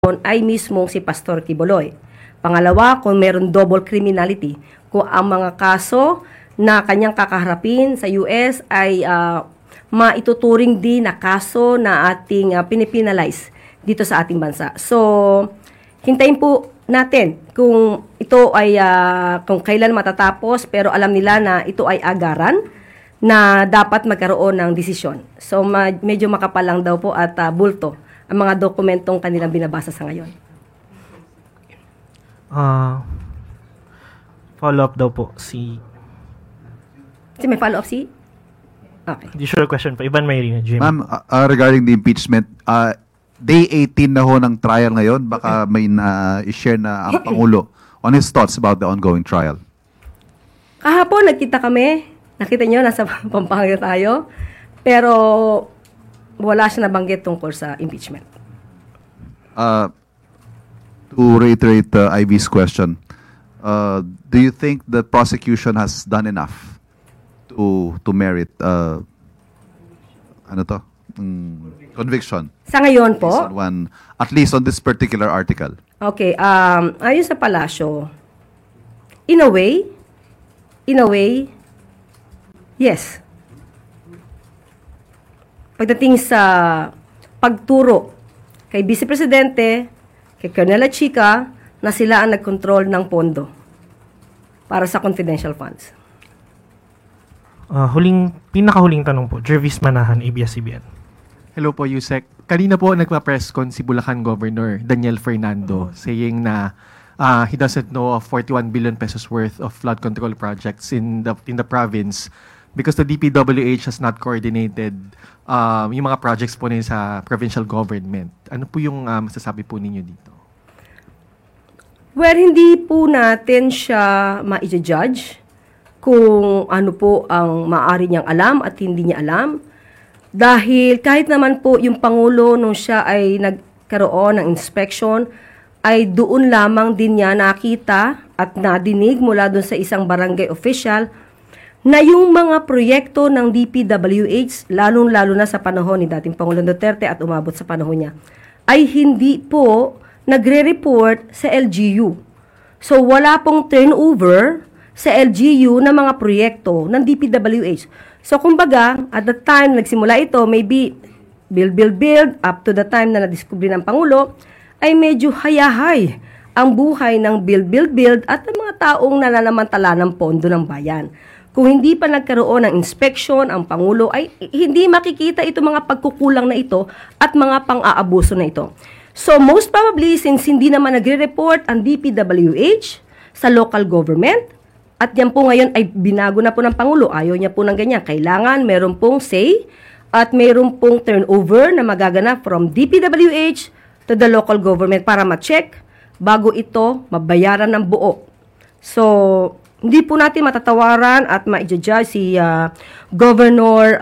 ay mismo si Pastor Quiboloy. Pangalawa, kung meron double criminality, kung ang mga kaso na kanyang kakaharapin sa US ay maituturing din na kaso na ating pinipinalize dito sa ating bansa. So, hintayin po natin kung ito ay kung kailan matatapos, pero alam nila na ito ay agaran na dapat magkaroon ng desisyon. So, medyo makapal lang daw po at bulto ang mga dokumentong kanilang binabasa sa ngayon. Follow-up daw po si may follow-up si? Okay. Additional question pa. Ivan Mayrina, Jim. Ma'am, regarding the impeachment, day 18 na ho ng trial ngayon. Baka may na-share na ang Pangulo on his thoughts about the ongoing trial. Kahapon, nagkita kami. Nakita nyo, nasa Pampanga tayo. Pero wala siya nabanggit tungkol sa impeachment. To reiterate Ivy's question, do you think the prosecution has done enough to merit conviction? Sa ngayon po? At least on this particular article. Okay, ayon sa palasyo, in a way, yes. Pagdating sa pagturo kay Vice Presidente, kay Colonel Chica, na sila ang nag-control ng pondo para sa confidential funds. Pinakahuling tanong po, Jervis Manahan, ABS-CBN. Hello po, Yusek. Kanina po nagpa-press con si Bulacan Governor Daniel Fernando saying na he doesn't know of 41 billion pesos worth of flood control projects in the province because the DPWH has not coordinated yung mga projects po niya sa provincial government. Ano po yung masasabi po ninyo dito? Well, hindi po natin siya ma-judge kung ano po ang maaari niyang alam at hindi niya alam. Dahil kahit naman po yung Pangulo nung siya ay nagkaroon ng inspection, ay doon lamang din niya nakita at nadinig mula doon sa isang barangay official na yung mga proyekto ng DPWH, lalong-lalo na sa panahon ni dating Pangulong Duterte at umabot sa panahon niya, ay hindi po nagre-report sa LGU. So, wala pong turnover sa LGU na mga proyekto ng DPWH. So, kumbaga, at the time nagsimula ito, maybe build, up to the time na nadiskubre ng Pangulo, ay medyo hayahay ang buhay ng build at ang mga taong nananamantala ng pondo ng bayan. Kung hindi pa nagkaroon ng inspection ang Pangulo, ay hindi makikita itong mga pagkukulang na ito at mga pang-aabuso na ito. So, most probably, since hindi naman nagre-report ang DPWH sa local government, at yan po ngayon ay binago na po ng Pangulo, ayaw niya po ng ganyan. Kailangan meron pong say at meron pong turnover na magaganap from DPWH to the local government para ma-check bago ito mabayaran ng buo. So, hindi po natin matatawaran at ma-judge si Governor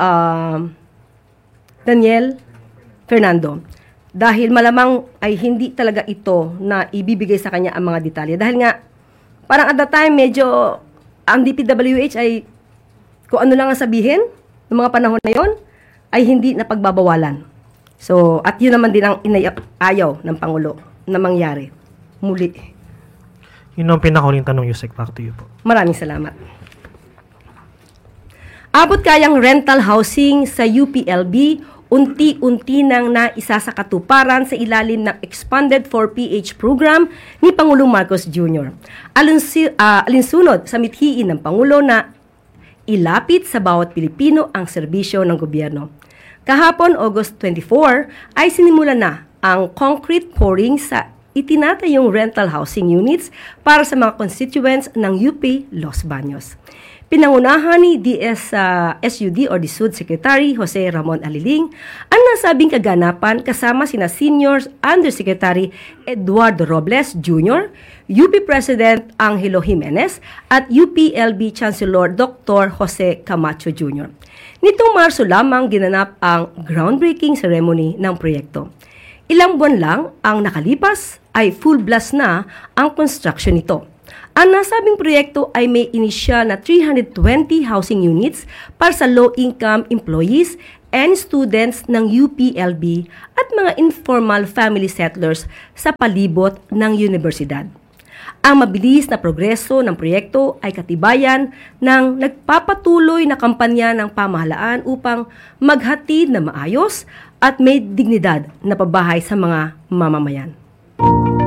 Daniel Fernando. Dahil malamang ay hindi talaga ito na ibibigay sa kanya ang mga detalye. Dahil nga, parang at the time, medyo ang DPWH ay kung ano lang ang sabihin ng mga panahon na yon ay hindi na pagbabawalan. So, at yun naman din ang ayaw ng Pangulo na mangyari. Muli. Yun ang pinakahuling tanong, Yusek. Back to you po. Maraming salamat. Abot kayang rental housing sa UPLB, unti-unti nang naisa sa katuparan sa ilalim ng Expanded 4PH program ni Pangulong Marcos Jr. Alinsunod sa mithiin ng Pangulo na ilapit sa bawat Pilipino ang serbisyo ng gobyerno. Kahapon, August 24, ay sinimula na ang concrete pouring sa itinatayong rental housing units para sa mga constituents ng UP Los Baños. Pinangunahan ni SUD or DSUD Secretary Jose Ramon Aliling ang nasabing kaganapan kasama sina Senior Undersecretary Eduardo Robles Jr., UP President Angelo Jimenez at UPLB Chancellor Dr. Jose Camacho Jr. Nitong Marso lamang ginanap ang groundbreaking ceremony ng proyekto. Ilang buwan lang ang nakalipas ay full blast na ang construction nito. Ang nasabing proyekto ay may inisyal na 320 housing units para sa low-income employees and students ng UPLB at mga informal family settlers sa palibot ng universidad. Ang mabilis na progreso ng proyekto ay katibayan ng nagpapatuloy na kampanya ng pamahalaan upang maghatid na maayos at may dignidad na pabahay sa mga mamamayan.